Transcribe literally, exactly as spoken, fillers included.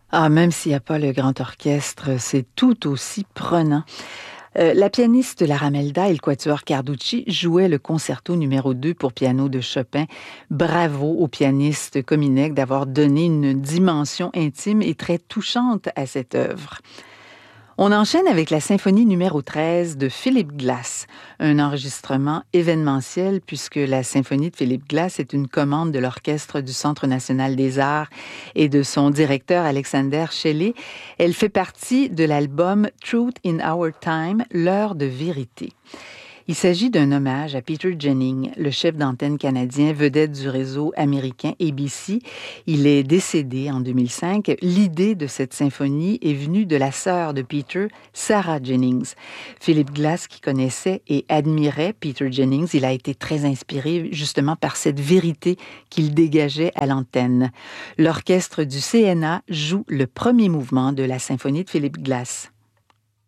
Ah, même s'il y a pas le grand orchestre, c'est tout aussi prenant. Heu, la pianiste Lara Melda et le quatuor Carducci jouaient le concerto numéro deux pour piano de Chopin. Bravo au pianiste Kominek d'avoir donné une dimension intime et très touchante à cette œuvre. On enchaîne avec la symphonie numéro treize de Philip Glass, un enregistrement événementiel puisque la symphonie de Philip Glass est une commande de l'Orchestre du Centre national des arts et de son directeur Alexander Shelley. Elle fait partie de l'album Truth in Our Time, l'heure de vérité. Il s'agit d'un hommage à Peter Jennings, le chef d'antenne canadien, vedette du réseau américain A B C. Il est décédé en deux mille cinq. L'idée de cette symphonie est venue de la sœur de Peter, Sarah Jennings. Philip Glass, qui connaissait et admirait Peter Jennings, il a été très inspiré justement par cette vérité qu'il dégageait à l'antenne. L'orchestre du C N A joue le premier mouvement de la symphonie de Philip Glass.